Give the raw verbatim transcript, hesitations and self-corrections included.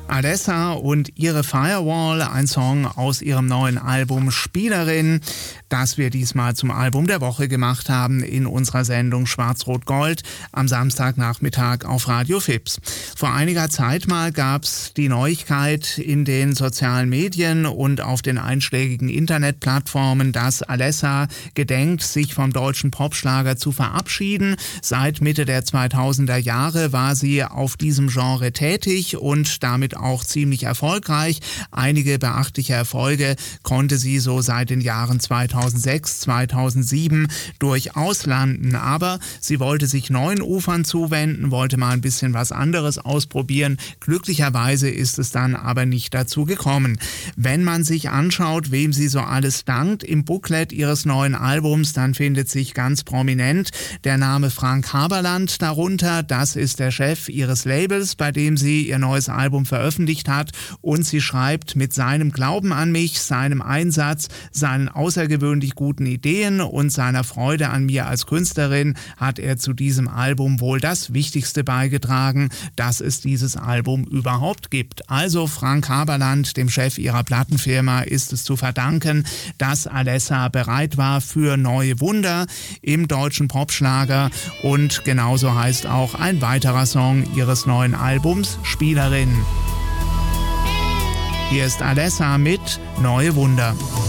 Alessa und ihre Firewall, ein Song aus ihrem neuen Album Spielerin, das wir diesmal zum Album der Woche gemacht haben in unserer Sendung Schwarz-Rot-Gold am Samstagnachmittag auf Radio Fips. Vor einiger Zeit mal gab's die Neuigkeit in den sozialen Medien und auf den einschlägigen Internetplattformen, dass Alessa gedenkt, sich vom deutschen Popschlager zu verabschieden. Seit Mitte der zweitausender Jahre war sie auf diesem Genre tätig und damit auch ziemlich erfolgreich. Einige beachtliche Erfolge konnte sie so seit den Jahren zweitausendsechs, zweitausendsieben durchaus landen. Aber sie wollte sich neuen Ufern zuwenden, wollte mal ein bisschen was anderes ausprobieren. Glücklicherweise ist es dann aber nicht dazu gekommen. Wenn man sich anschaut, wem sie so alles dankt im Booklet ihres neuen Albums, dann findet sich ganz prominent der Name Frank Haberland darunter. Das ist der Chef ihres Labels, bei dem sie ihr neues Album veröffentlicht hat. Und sie schreibt: Mit seinem Glauben an mich, seinem Einsatz, seinen außergewöhnlich guten Ideen und seiner Freude an mir als Künstlerin hat er zu diesem Album wohl das Wichtigste beigetragen, dass es dieses Album überhaupt gibt. Also Frank Haberland, dem Chef ihrer Plattenfirma, ist es zu verdanken, dass Alessa bereit war für neue Wunder im deutschen Popschlager. Und genauso heißt auch ein weiterer Song ihres neuen Albums, Spielerin. Hier ist Alessa mit Neue Wunder.